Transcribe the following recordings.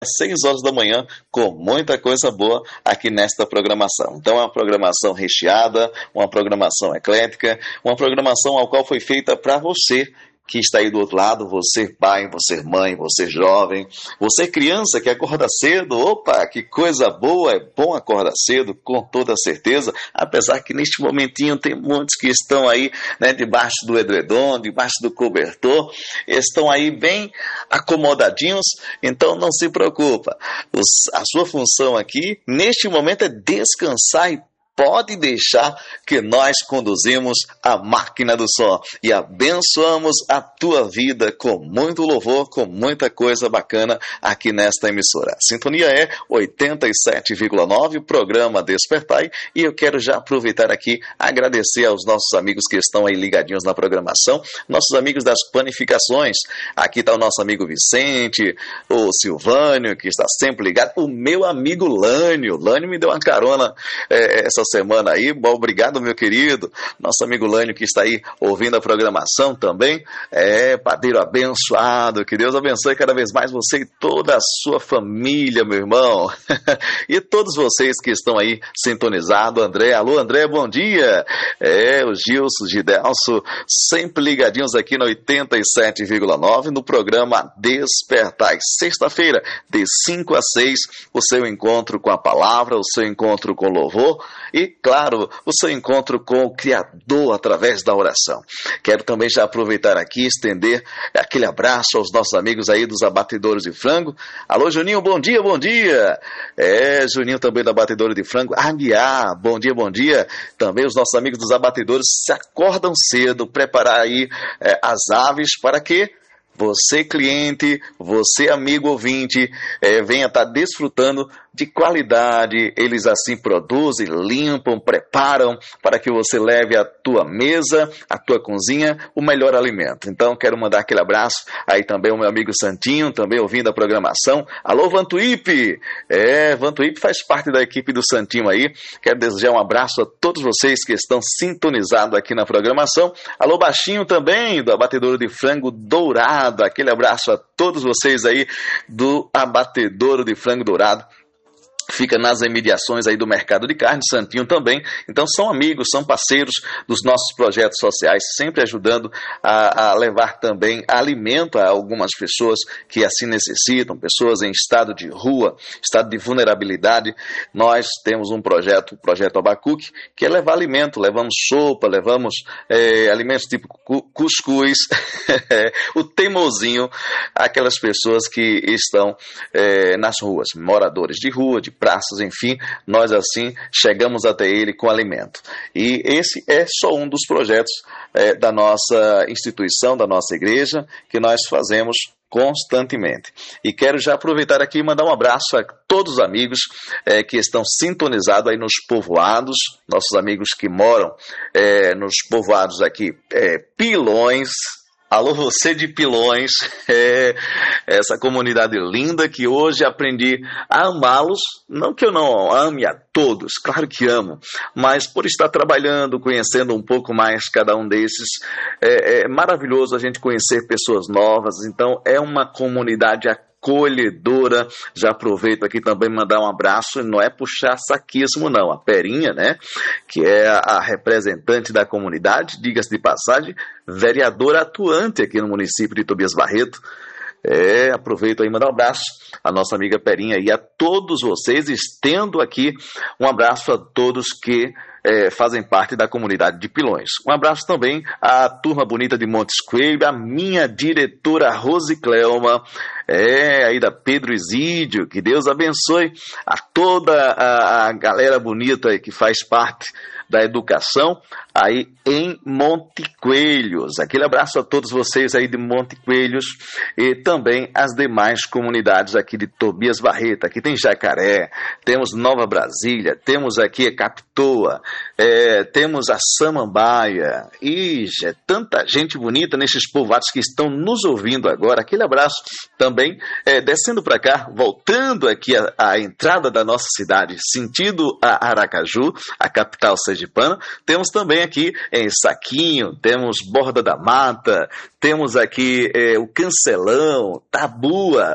6 horas da manhã, com muita coisa boa aqui nesta programação. Então é uma programação recheada, uma programação eclética, uma programação ao qual foi feita para você que está aí do outro lado, você pai, você mãe, você jovem, você criança que acorda cedo. Opa, que coisa boa, é bom acordar cedo, com toda certeza, apesar que neste momentinho tem muitos que estão aí, né, debaixo do edredom, debaixo do cobertor, estão aí bem acomodadinhos, então não se preocupa. A sua função aqui, neste momento, é descansar e pode deixar que nós conduzimos a máquina do som e abençoamos a tua vida com muito louvor, com muita coisa bacana aqui nesta emissora. A sintonia é 87,9, programa Despertai, e eu quero já aproveitar aqui, agradecer aos nossos amigos que estão aí ligadinhos na programação, nossos amigos das panificações. Aqui está o nosso amigo Vicente, o Silvânio, que está sempre ligado, o meu amigo Lânio me deu uma carona essa semana aí. Bom, obrigado, meu querido, nosso amigo Lânio, que está aí ouvindo a programação também. Padeiro abençoado, que Deus abençoe cada vez mais você e toda a sua família, meu irmão. E todos vocês que estão aí sintonizados. André, alô André, bom dia. O Gilson, Gidelso, sempre ligadinhos aqui no 87,9 no programa Despertai. Sexta-feira, de 5 a 6, o seu encontro com a palavra, o seu encontro com louvor e, claro, o seu encontro com o Criador através da oração. Quero também já aproveitar aqui e estender aquele abraço aos nossos amigos aí dos abatedores de frango. Alô, Juninho, bom dia, bom dia. Juninho também da abatedora de frango. Aguiar, bom dia, bom dia. Também os nossos amigos dos abatedores se acordam cedo, preparar aí as aves para que você, cliente, você, amigo ouvinte, venha estar desfrutando de qualidade. Eles assim produzem, limpam, preparam para que você leve à tua mesa, à tua cozinha, o melhor alimento. Então, quero mandar aquele abraço aí também ao meu amigo Santinho, também ouvindo a programação. Alô, Vantuípe! Vantuípe faz parte da equipe do Santinho aí. Quero desejar um abraço a todos vocês que estão sintonizados aqui na programação. Alô, Baixinho também, do Abatedouro de Frango Dourado. Aquele abraço a todos vocês aí do Abatedouro de Frango Dourado. Fica nas imediações aí do mercado de carne, Santinho também. Então são amigos, são parceiros dos nossos projetos sociais, sempre ajudando a levar também alimento a algumas pessoas que assim necessitam, pessoas em estado de rua, estado de vulnerabilidade. Nós temos um projeto, o Projeto Abacuque, que é levar alimento, levamos sopa, levamos alimentos tipo cuscuz, o teimosinho, aquelas pessoas que estão nas ruas, moradores de rua, de praças, enfim, nós assim chegamos até ele com alimento. E esse é só um dos projetos da nossa instituição, da nossa igreja, que nós fazemos constantemente. E quero já aproveitar aqui e mandar um abraço a todos os amigos que estão sintonizados aí nos povoados, nossos amigos que moram nos povoados aqui, Pilões. Alô, você de Pilões, essa comunidade linda que hoje aprendi a amá-los. Não que eu não ame a todos, claro que amo, mas por estar trabalhando, conhecendo um pouco mais cada um desses, é maravilhoso a gente conhecer pessoas novas. Então é uma comunidade acolhedora. Já aproveito aqui também mandar um abraço, não é puxar saquismo não, a Perinha, né, que é a representante da comunidade, diga-se de passagem, vereadora atuante aqui no município de Tobias Barreto. Aproveito aí e mandar um abraço à nossa amiga Perinha e a todos vocês. Estendo aqui um abraço a todos que fazem parte da comunidade de Pilões. Um abraço também à turma bonita de Montes Coelho, a minha diretora Rose Cleoma, aí da Pedro Isídio, que Deus abençoe a toda a galera bonita que faz parte da educação aí em Monte Coelhos. Aquele abraço a todos vocês aí de Monte Coelhos e também as demais comunidades aqui de Tobias Barreto. Aqui tem Jacaré, temos Nova Brasília, temos aqui a Capitoa, temos a Samambaia. É tanta gente bonita nesses povoados que estão nos ouvindo agora. Aquele abraço também, descendo para cá, voltando aqui à entrada da nossa cidade, sentido a Aracaju, a capital sergipana. Temos também aqui em Saquinho, temos Borda da Mata, temos aqui o Cancelão, Tabua,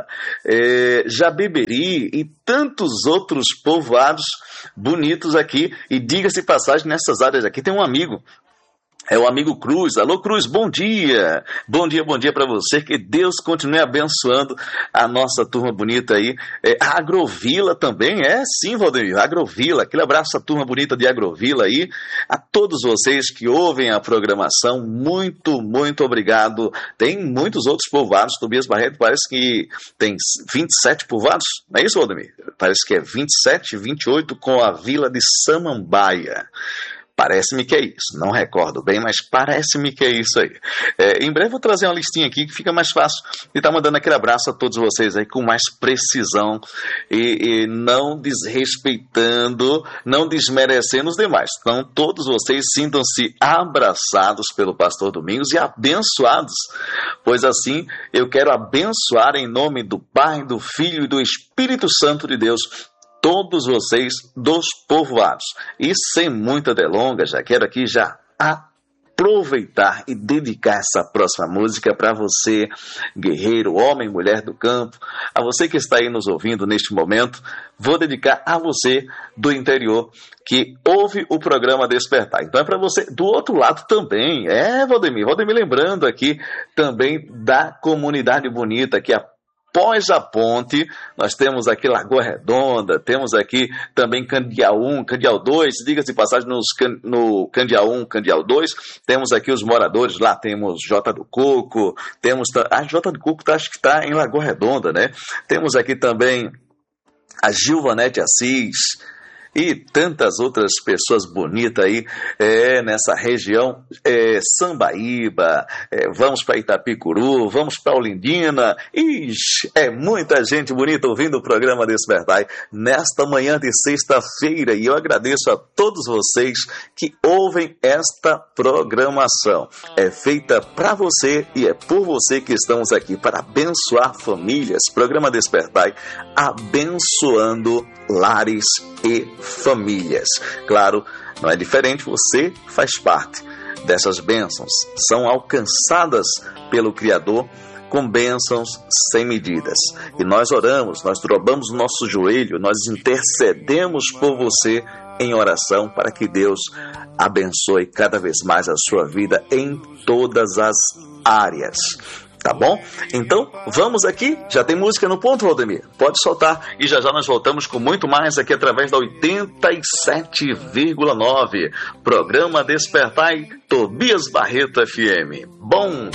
Jabeberi e tantos outros povoados bonitos aqui. E diga-se passagem, nessas áreas aqui tem um amigo. É o amigo Cruz. Alô, Cruz, bom dia. Bom dia para você. Que Deus continue abençoando a nossa turma bonita aí. A Agrovila também, sim, Valdemir. Agrovila, aquele abraço à turma bonita de Agrovila aí. A todos vocês que ouvem a programação, muito, muito obrigado. Tem muitos outros povoados. Tobias Barreto parece que tem 27 povoados. Não é isso, Valdemir? Parece que é 27, 28 com a vila de Samambaia. Parece-me que é isso, não recordo bem, mas parece-me que é isso aí. Em breve vou trazer uma listinha aqui que fica mais fácil de estar mandando aquele abraço a todos vocês aí com mais precisão e não desrespeitando, não desmerecendo os demais. Então todos vocês sintam-se abraçados pelo Pastor Domingos e abençoados, pois assim eu quero abençoar em nome do Pai, do Filho e do Espírito Santo de Deus todos vocês dos povoados. E sem muita delonga, já quero aqui já aproveitar e dedicar essa próxima música para você, guerreiro, homem, mulher do campo, a você que está aí nos ouvindo neste momento. Vou dedicar a você do interior que ouve o programa Despertar. Então é para você do outro lado também. Valdemir lembrando aqui também da comunidade bonita que após a ponte, nós temos aqui Lagoa Redonda, temos aqui também Candial 1, Candial 2, diga-se de passagem, no Candial 1, Candial 2, temos aqui os moradores, lá temos Jota do Coco, temos a Jota do Coco acho que está em Lagoa Redonda, né? Temos aqui também a Gilvanete Assis, e tantas outras pessoas bonitas aí nessa região, Sambaíba, vamos para Itapicuru, vamos para Olindina, muita gente bonita ouvindo o programa Despertar nesta manhã de sexta-feira, e eu agradeço a todos vocês que ouvem esta programação. É feita para você e é por você que estamos aqui, para abençoar famílias. Programa Despertar, abençoando lares e famílias. Claro, não é diferente, você faz parte dessas bênçãos. São alcançadas pelo Criador com bênçãos sem medidas. E nós oramos, nós dobramos o nosso joelho, nós intercedemos por você em oração para que Deus abençoe cada vez mais a sua vida em todas as áreas. Tá bom? Então, vamos aqui. Já tem música no ponto, Valdemir? Pode soltar. E já nós voltamos com muito mais aqui através da 87,9. Programa Despertar, Tobias Barreto FM. Bom